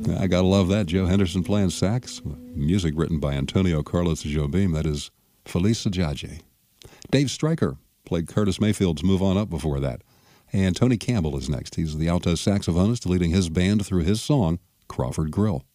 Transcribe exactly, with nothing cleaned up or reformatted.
I gotta love that. Joe Henderson playing sax. Music written by Antonio Carlos Jobim. That is Feliz Sajaje. Dave Stryker played Curtis Mayfield's Move On Up before that. And Tony Campbell is next. He's the alto saxophonist leading his band through his song, Crawford Grill.